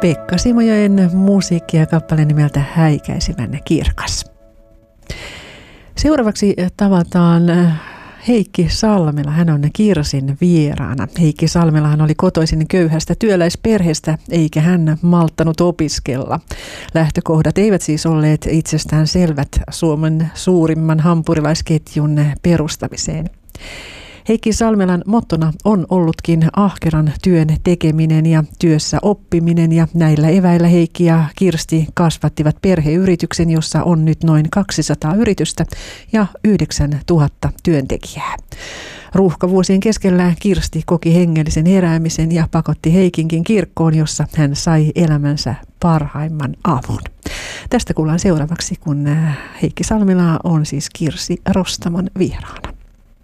Pekka Simojoen musiikki ja kappale nimeltä Häikäisivän kirkas. Seuraavaksi tavataan Heikki Salmela. Hän on Kirsin vieraana. Heikki Salmelahan oli kotoisin köyhästä työläisperheestä, eikä hän malttanut opiskella. Lähtökohdat eivät siis olleet itsestään selvät Suomen suurimman hampurilaisketjun perustamiseen. Heikki Salmelan mottona on ollutkin ahkeran työn tekeminen ja työssä oppiminen, ja näillä eväillä Heikki ja Kirsti kasvattivat perheyrityksen, jossa on nyt noin 200 yritystä ja 9000 työntekijää. Ruuhkavuosien keskellä Kirsti koki hengellisen heräämisen ja pakotti Heikinkin kirkkoon, jossa hän sai elämänsä parhaimman avun. Tästä kuullaan seuraavaksi, kun Heikki Salmela on siis Kirsi Rostamon vieraana.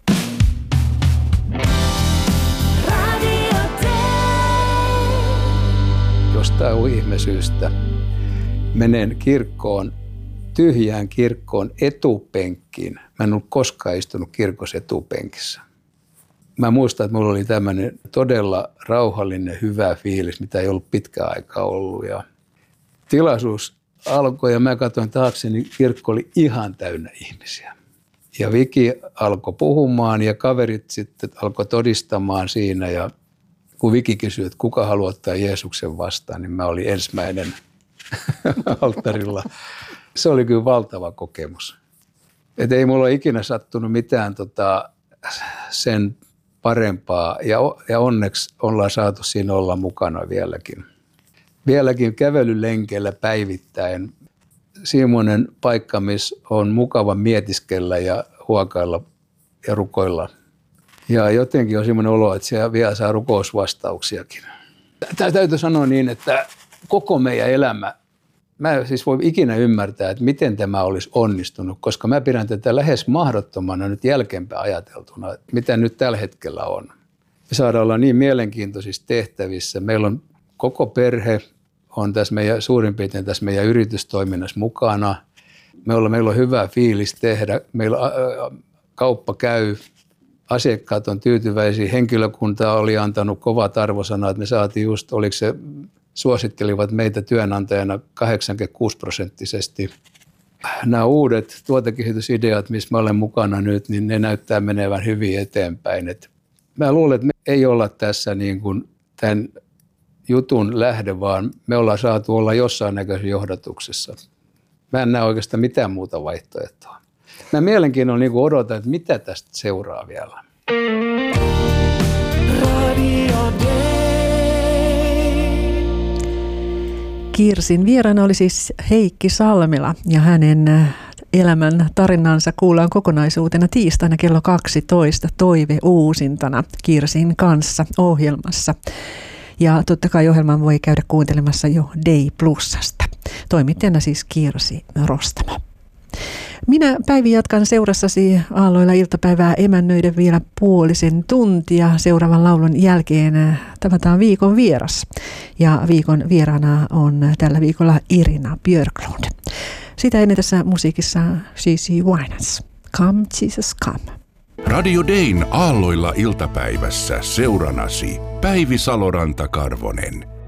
Jostain ihmeisyystä menen kirkkoon, tyhjään kirkkoon etupenkkiin. Mä en ollut koskaan istunut kirkossa etupenkissä. Mä muistan, että mulla oli tämmöinen todella rauhallinen, hyvä fiilis, mitä ei ollut pitkään aikaa ollut. Ja tilaisuus alkoi ja mä katsoin taakse, niin kirkko oli ihan täynnä ihmisiä. Ja Viki alkoi puhumaan ja kaverit sitten alkoi todistamaan siinä. Ja kun Viki kysyi, että kuka haluaa ottaa Jeesuksen vastaan, niin mä olin ensimmäinen alttarilla. Se oli kyllä valtava kokemus. Et ei mulla ole ikinä sattunut mitään sen parempaa, ja onneksi ollaan saatu siinä olla mukana vieläkin. Vieläkin kävelylenkeillä päivittäin. Semmoinen paikka, missä on mukava mietiskellä ja huokailla ja rukoilla. Ja jotenkin on semmoinen olo, että siellä vielä saa rukousvastauksiakin. Täytyy sanoa niin, että koko meidän elämä, mä siis voi ikinä ymmärtää, että miten tämä olisi onnistunut, koska mä pidän tätä lähes mahdottomana nyt jälkeenpäin ajateltuna, mitä nyt tällä hetkellä on. Me saadaan olla niin mielenkiintoisissa tehtävissä. Meillä on koko perhe on tässä suurin piirtein tässä meidän yritystoiminnassa mukana. Meillä on hyvä fiilis tehdä. Meillä kauppa käy. Asiakkaat on tyytyväisiä. Henkilökunta oli antanut kovat arvosanat. Me saatiin just, suosittelivat meitä työnantajana 86%. Nämä uudet tuotekehitysideat, missä mä olen mukana nyt, niin ne näyttää menevän hyvin eteenpäin. Mä luulen, että me ei olla tässä niin kuin tämän jutun lähde, vaan me ollaan saatu olla jossain näköisessä johdatuksessa. Mä en näe oikeastaan mitään muuta vaihtoehtoa. Mä mielenkiinnolla niin odotan, että mitä tästä seuraa vielä. Kirsin vieraana oli siis Heikki Salmela, ja hänen elämän tarinansa kuullaan kokonaisuutena tiistaina kello 12 toiveuusintana Kirsin kanssa -ohjelmassa. Ja totta kai ohjelman voi käydä kuuntelemassa jo Day Plusasta. Toimittajana siis Kirsi Rostamo. Minä Päivi jatkan seurassasi Aalloilla iltapäivää emännöiden vielä puolisen tuntia. Seuraavan laulun jälkeen tavataan viikon vieras. Ja viikon vieraana on tällä viikolla Irina Björklund. Sitä ennen tässä musiikissa CeCe Winans. Come Jesus Come. Radio Dayn Aalloilla iltapäivässä seuranasi Päivi Saloranta-Karvonen.